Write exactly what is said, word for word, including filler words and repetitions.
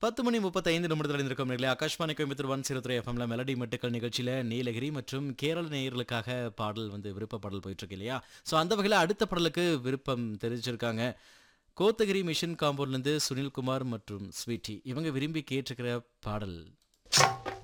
பத்து மணி முப்பத்தைந்து நிமிடத்தில் இருந்திருக்கும் நிலையில் Akashvani Coimbatore one zero three எஃப்எம்ல மெலடி மெட்டுக்கள் நிகழ்ச்சியில் நீலகிரி மற்றும் கேரள நேயர்களுக்காக பாடல் வந்து விருப்ப பாடல் போயிட்டு இருக்கு இல்லையா. ஸோ அந்த வகையில் அடுத்த பாடலுக்கு விருப்பம் தெரிவிச்சிருக்காங்க கோத்தகிரி மிஷன் காம்பவுண்ட்லேருந்து சுனில்குமார் மற்றும் ஸ்வீட்டி. இவங்க விரும்பி கேட்டிருக்கிற பாடல்